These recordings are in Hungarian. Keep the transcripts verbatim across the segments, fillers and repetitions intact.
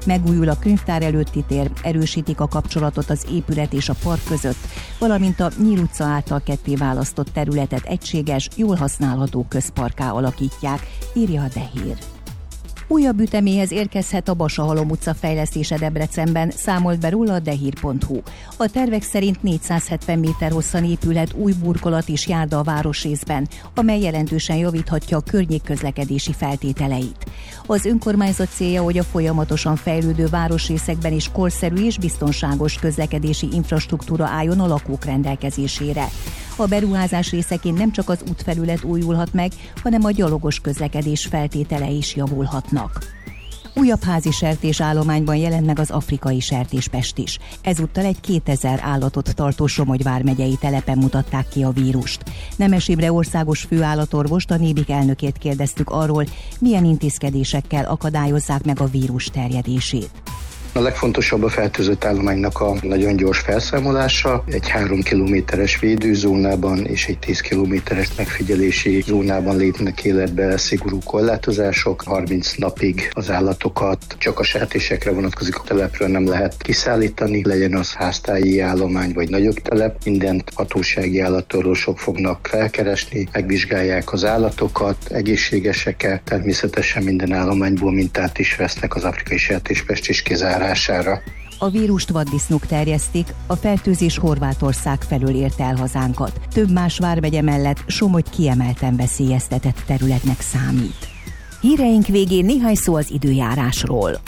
Megújul a könyvtár előtti tér, erősítik a kapcsolatot az épület és a park között, valamint a Nyíl utca által ketté választott területet egységes, jól használható közparkká alakítják, írja a Dehír. Újabb üteméhez érkezhet a Basahalom utca fejlesztése Debrecenben, számolt be róla a dehír pont hu. A tervek szerint négyszázhetven méter hosszan épülhet új burkolat és járda a városrészben, amely jelentősen javíthatja a környék közlekedési feltételeit. Az önkormányzat célja, hogy a folyamatosan fejlődő városrészekben is korszerű és biztonságos közlekedési infrastruktúra álljon a lakók rendelkezésére. A beruházás részeként nem csak az útfelület újulhat meg, hanem a gyalogos közlekedés feltételei is javulhatnak. Újabb házi sertésállományban jelent meg az afrikai sertéspest is. Ezúttal egy kétezer állatot tartó Somogy vármegyei telepen mutatták ki a vírust. Nemes Imre országos főállatorvost, a Nébik elnökét kérdeztük arról, milyen intézkedésekkel akadályozzák meg a vírus terjedését. A legfontosabb a fertőzött állománynak a nagyon gyors felszámolása. Egy három kilométeres védőzónában és egy tíz kilométeres megfigyelési zónában lépnek életbe szigorú korlátozások. harminc napig az állatokat csak a sertésekre vonatkozik, a telepről nem lehet kiszállítani, legyen az háztáji állomány vagy nagyobb telep. Mindent hatósági állatorvosok fognak felkeresni, megvizsgálják az állatokat, egészségesek-e, természetesen minden állományból mintát is vesznek az afrikai sertéspest is kizárására. A vírust vaddisznók terjesztik, a fertőzés Horvátország felől ért el hazánkat. Több más vármegye mellett Somogy kiemelten veszélyeztetett területnek számít. Híreink végén néhány szó az időjárásról.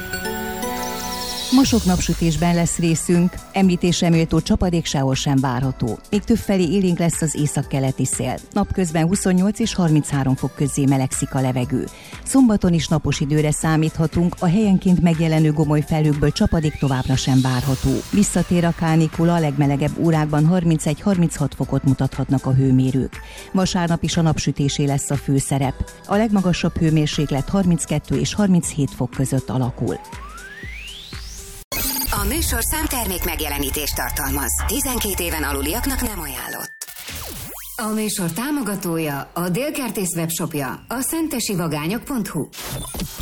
Ma sok napsütésben lesz részünk, említésre méltó csapadék sehol sem várható. Még többfelé élénk lesz az északkeleti szél. Napközben huszonnyolc és harminchárom fok közé melegszik a levegő. Szombaton is napos időre számíthatunk, a helyenként megjelenő gomoly felhőkből csapadék továbbra sem várható. Visszatér a kánikula, a legmelegebb órákban harmincegy-harminchat fokot mutathatnak a hőmérők. Vasárnap is a napsütésé lesz a főszerep. A legmagasabb hőmérséklet harminckettő és harminchét fok között alakul. A műsor számtermék megjelenítést tartalmaz. tizenkét éven aluliaknak nem ajánlott. A műsor támogatója, a Dél Kertész webshopja, a szentesi vagányok pont hu.